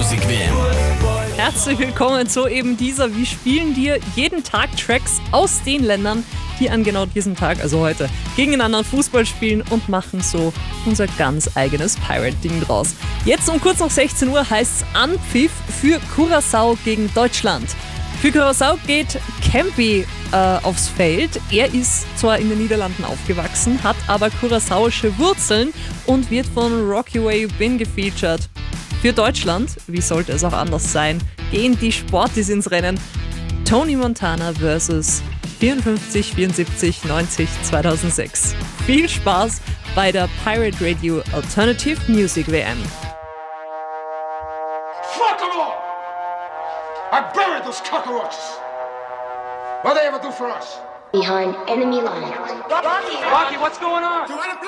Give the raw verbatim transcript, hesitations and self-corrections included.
Music W M. Herzlich willkommen zu eben dieser. Wir spielen dir jeden Tag Tracks aus den Ländern, die an genau diesem Tag, also heute, gegeneinander Fußball spielen und machen so unser ganz eigenes Pirate-Ding draus. Jetzt um kurz nach sechzehn Uhr heißt es Anpfiff für Curaçao gegen Deutschland. Für Curaçao geht Campy äh, aufs Feld. Er ist zwar in den Niederlanden aufgewachsen, hat aber curaçaoische Wurzeln und wird von Rocky Way Bin gefeatured. Für Deutschland, wie sollte es auch anders sein, gehen die Sportis ins Rennen. Tony Montana versus vierundfünfzig, vierundsiebzig, neunzig, zweitausendsechs. Viel Spaß bei der Pirate Radio Alternative Music W M. Fuck them all! I buried those cockroaches! What'd they ever do for us? Behind enemy lines. Rocky, Rocky, what's going on? You wanna play?